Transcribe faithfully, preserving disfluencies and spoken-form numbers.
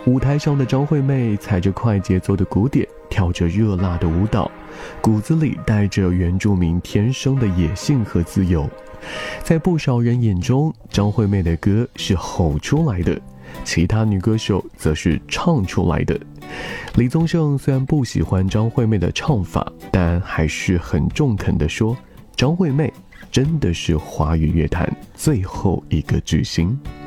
舞台上的张惠妹踩着快节奏的鼓点，跳着热辣的舞蹈，骨子里带着原住民天生的野性和自由。在不少人眼中，张惠妹的歌是吼出来的，其他女歌手则是唱出来的。李宗盛虽然不喜欢张惠妹的唱法，但还是很中肯地说，张惠妹真的是华语乐坛最后一个巨星。